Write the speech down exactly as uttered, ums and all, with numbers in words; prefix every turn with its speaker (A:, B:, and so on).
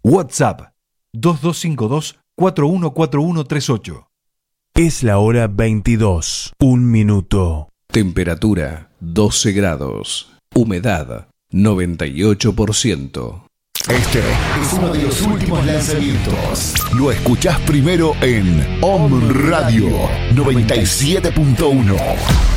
A: WhatsApp dos dos cinco dos, cuatro uno cuatro uno tres ocho.
B: Es la hora veintidós, un minuto.
C: Temperatura doce grados. Humedad noventa y ocho por ciento.
D: Este es uno de los últimos lanzamientos. Lo escuchás primero en Om Radio noventa y siete punto uno.